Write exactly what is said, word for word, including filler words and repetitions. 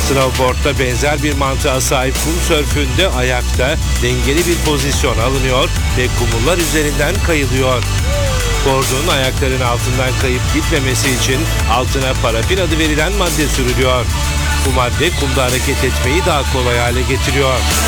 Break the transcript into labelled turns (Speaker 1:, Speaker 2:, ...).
Speaker 1: Snowboard'da benzer bir mantığa sahip kum sörfünde ayakta dengeli bir pozisyon alınıyor ve kumullar üzerinden kayılıyor. Board'un ayakların altından kayıp gitmemesi için altına parafin adı verilen madde sürülüyor. Bu madde kumda hareket etmeyi daha kolay hale getiriyor.